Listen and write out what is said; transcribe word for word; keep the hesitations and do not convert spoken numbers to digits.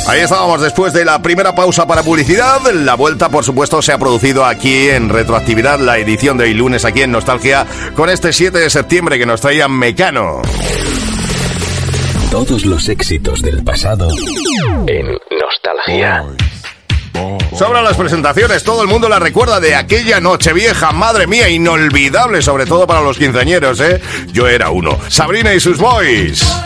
Ahí estábamos después de la primera pausa para publicidad. La vuelta, por supuesto, se ha producido aquí en retroactividad, la edición de hoy lunes aquí en Nostalgia, con este siete de septiembre que nos traía Mecano. Todos los éxitos del pasado en Nostalgia. Sobran las presentaciones, todo el mundo la recuerda de aquella Nochevieja, madre mía, inolvidable, sobre todo para los quinceañeros, ¿eh? Yo era uno. Sabrina y sus boys.